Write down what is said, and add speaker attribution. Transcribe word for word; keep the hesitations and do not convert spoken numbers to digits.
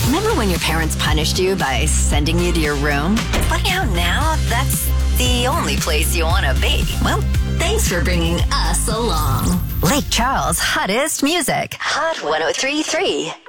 Speaker 1: Remember when your parents punished you by sending you to your room? Funny how now that's the only place you want to be. Well, thanks for bringing us along. Lake Charles' hottest music. Hot one oh three point three.